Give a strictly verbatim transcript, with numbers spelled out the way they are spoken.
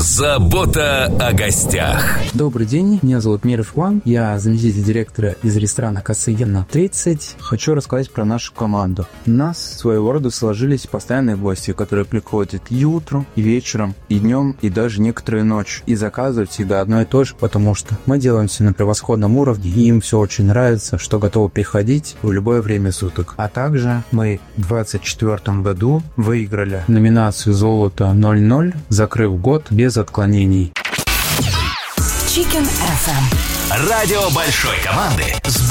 Забота о гостях. Добрый день, меня зовут Миров Иван, я заместитель директора из ресторана Касыгина тридцать. Хочу рассказать про нашу команду. У нас своего рода сложились постоянные гости, которые приходят и утром, и вечером, и днем, и даже некоторые ночью. И заказывают всегда одно и то же, потому что мы делаем все на превосходном уровне, и им все очень нравится, что готовы приходить в любое время суток. А также мы в двадцать четвёртом году выиграли номинацию «Золото ноль ноль», закрыв год без отклонений. Chicken эф эм. Радио большой команды с